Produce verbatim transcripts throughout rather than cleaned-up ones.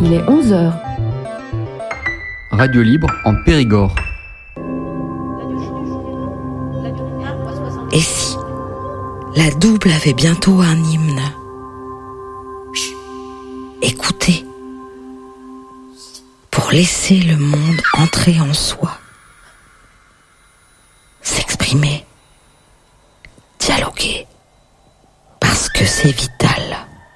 Il est onze heures. Radio Libre en Périgord. Et si la double avait bientôt un hymne? Chut, écoutez, pour laisser le monde entrer en soi, s'exprimer, dialoguer, parce que c'est vital.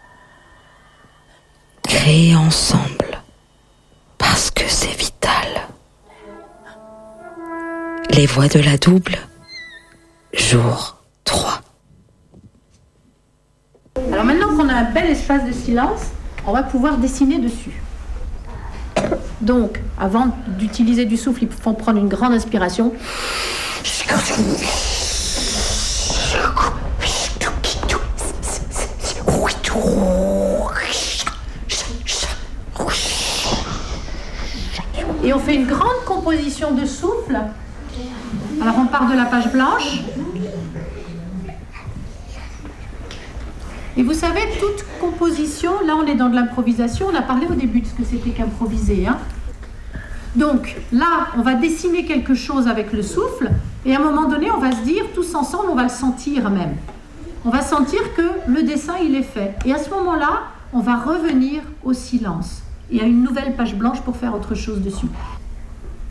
Créer ensemble, parce que c'est vital. Les voix de la double, jour trois. Alors maintenant qu'on a un bel espace de silence, on va pouvoir dessiner dessus. Donc, avant d'utiliser du souffle, il faut prendre une grande inspiration. Et on fait une grande composition de souffle. Alors on part de la page blanche. Et vous savez, toute composition, là on est dans de l'improvisation, on a parlé au début de ce que c'était qu'improviser. Hein. Donc là, on va dessiner quelque chose avec le souffle, et à un moment donné, on va se dire, tous ensemble, on va le sentir même. On va sentir que le dessin, il est fait. Et à ce moment-là, on va revenir au silence et à une nouvelle page blanche pour faire autre chose dessus.